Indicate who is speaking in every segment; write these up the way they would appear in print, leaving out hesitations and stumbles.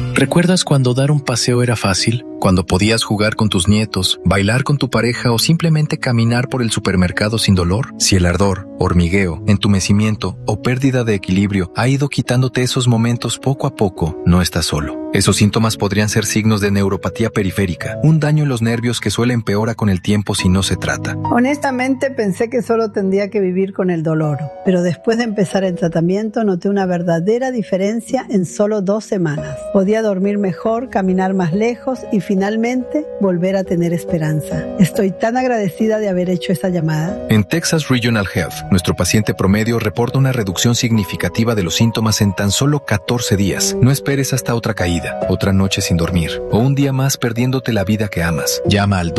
Speaker 1: ¿Recuerdas cuando dar un paseo era fácil? Cuando podías jugar con tus nietos, bailar con tu pareja o simplemente caminar por el supermercado sin dolor. Si el ardor, hormigueo, entumecimiento o pérdida de equilibrio ha ido quitándote esos momentos poco a poco, no estás solo. Esos síntomas podrían ser signos de neuropatía periférica, un daño en los nervios que suele empeora con el tiempo si no se trata.
Speaker 2: Honestamente pensé que solo tendría que vivir con el dolor, pero después de empezar el tratamiento noté una verdadera diferencia en solo 2 semanas. Podía dormir mejor, caminar más lejos y finalmente volver a tener esperanza. Estoy tan agradecida de haber hecho esta llamada.
Speaker 1: En Texas Regional Health, nuestro paciente promedio reporta una reducción significativa de los síntomas en tan solo 14 días. No esperes hasta otra caída, otra noche sin dormir o un día más perdiéndote la vida que amas. Llama al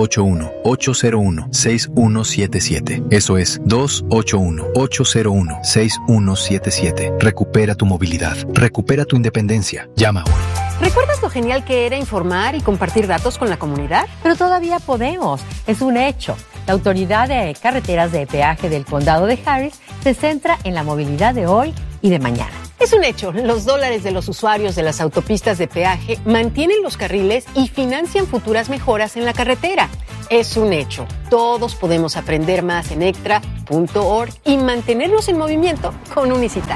Speaker 1: 281-801-6177. Eso es 281-801-6177. Recupera tu movilidad. Recupera tu independencia. Llama ahora.
Speaker 3: ¿Recuerdas lo genial que era informar y compartir datos con la comunidad? Pero todavía podemos. Es un hecho. La Autoridad de Carreteras de Peaje del Condado de Harris se centra en la movilidad de hoy y de mañana. Es un hecho. Los dólares de los usuarios de las autopistas de peaje mantienen los carriles y financian futuras mejoras en la carretera. Es un hecho. Todos podemos aprender más en extra.org y mantenernos en movimiento con Unicita.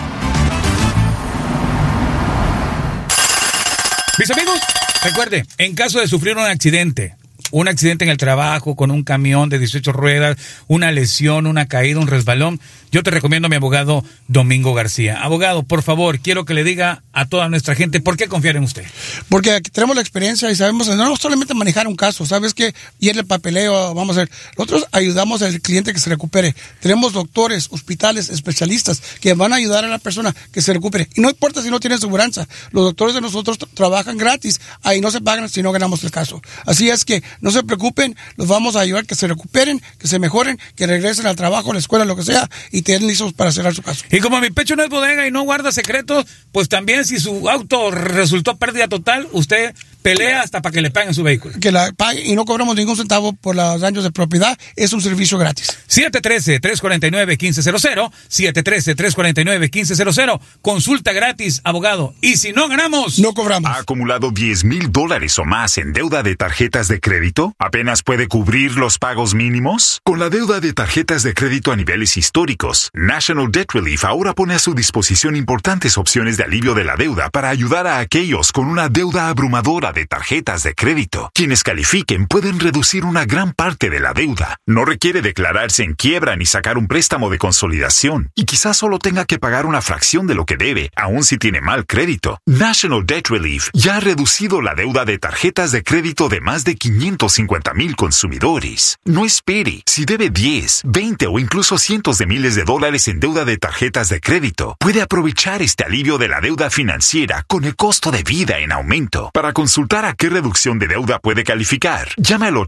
Speaker 4: Mis amigos, recuerde, en caso de sufrir un accidente en el trabajo, con un camión de 18 ruedas, una lesión, una caída, un resbalón, yo te recomiendo a mi abogado Domingo García. Abogado, por favor, quiero que le diga a toda nuestra gente por qué confiar en usted.
Speaker 5: Porque aquí tenemos la experiencia y sabemos no solamente manejar un caso, ¿sabes qué? Y el papeleo, vamos a ver. Nosotros ayudamos al cliente que se recupere. Tenemos doctores, hospitales, especialistas que van a ayudar a la persona que se recupere. Y no importa si no tiene aseguranza, los doctores de nosotros trabajan gratis, ahí no se pagan si no ganamos el caso. Así es que no se preocupen, los vamos a ayudar que se recuperen, que se mejoren, que regresen al trabajo, a la escuela, lo que sea, y estén listos para cerrar su caso.
Speaker 4: Y como mi pecho no es bodega y no guarda secretos, pues también si su auto resultó pérdida total, usted pelea hasta para que le paguen su vehículo.
Speaker 5: Que la pague y no cobramos ningún centavo por los daños de propiedad, es un servicio gratis.
Speaker 4: 713-349-1500, 713-349-1500, consulta gratis, abogado. Y si no ganamos,
Speaker 5: no cobramos.
Speaker 6: ¿Ha acumulado $10,000 o más en deuda de tarjetas de crédito? ¿Apenas puede cubrir los pagos mínimos? Con la deuda de tarjetas de crédito a niveles históricos, National Debt Relief ahora pone a su disposición importantes opciones de alivio de la deuda para ayudar a aquellos con una deuda abrumadora de tarjetas de crédito. Quienes califiquen pueden reducir una gran parte de la deuda. No requiere declararse en quiebra ni sacar un préstamo de consolidación. Y quizás solo tenga que pagar una fracción de lo que debe, aun si tiene mal crédito. National Debt Relief ya ha reducido la deuda de tarjetas de crédito de más de 550,000 consumidores. No espere. Si debe 10, 20 o incluso cientos de miles de dólares en deuda de tarjetas de crédito, puede aprovechar este alivio de la deuda financiera con el costo de vida en aumento. Para consultar a qué reducción de deuda puede calificar, llama al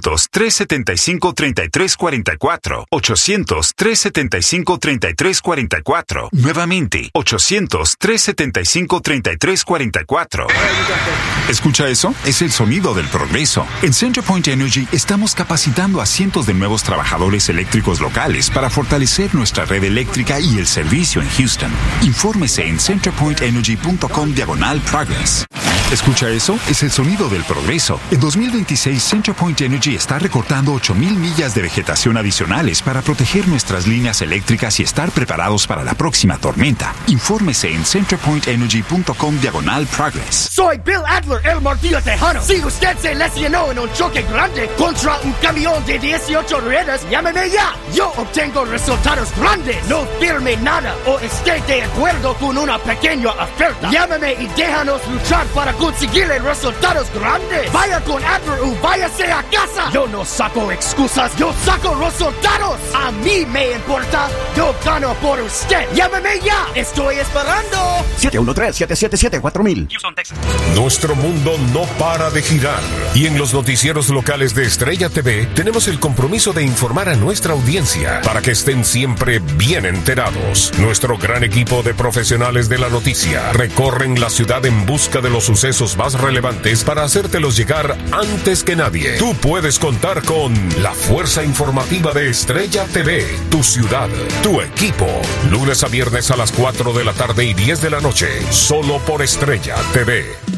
Speaker 6: 800-375-3344. 800-375-3344. Nuevamente, 800-375-3344. ¿Escucha eso? Es el sonido del progreso. En CenterPoint Energy estamos capacitando a cientos de nuevos trabajadores eléctricos locales para fortalecer nuestra red eléctrica y el servicio en Houston. Infórmese en centerpointenergy.com/progress. ¿Escucha eso? Es el sonido del progreso. En 2026, CenterPoint Energy está recortando 8,000 millas de vegetación adicionales para proteger nuestras líneas eléctricas y estar preparados para la próxima tormenta. Infórmese en centerpointenergy.com/progress.
Speaker 7: Soy Bill Adler, el martillo tejano. Si usted se lesionó en un choque grande contra un camión de 18 ruedas, llámeme ya. Yo obtengo resultados grandes. No firme nada o esté de acuerdo con una pequeña oferta. Llámame y déjanos luchar para conseguirle resultados grandes. Vaya con Adler o váyase a casa. Yo no saco excusas, yo saco resultados. A mí me importa, yo gano por usted. Llámeme ya, estoy esperando.
Speaker 8: 713-777-4000.
Speaker 7: Houston, Texas.
Speaker 9: Nuestro mundo no para de girar. Y en los noticieros locales de Estrella TV tenemos el compromiso de informar a nuestra audiencia para que estén siempre bien enterados. Nuestro gran equipo de profesionales de la noticia recorren la ciudad en busca de los sucesos más relevantes para hacértelos llegar antes que nadie. Tú puedes contar con la fuerza informativa de Estrella TV, tu ciudad, tu equipo. Lunes a viernes a las 4 de la tarde y 10 de la noche. noche, solo por Estrella TV.